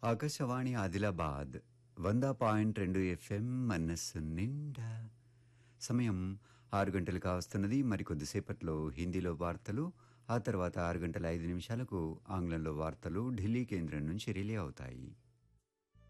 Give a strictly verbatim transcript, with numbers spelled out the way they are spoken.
ఆకాశవాణి ఆదిలాబాద్ వంద పాయింట్ రెండు ఎఫ్ఎం మనస్సు నిండా. సమయం ఆరు గంటలు కావస్తున్నది. మరికొద్దిసేపట్లో హిందీలో వార్తలు, ఆ తర్వాత ఆరు గంటల ఐదు నిమిషాలకు ఆంగ్లంలో వార్తలు ఢిల్లీ కేంద్రం నుంచి రిలే అవుతాయి.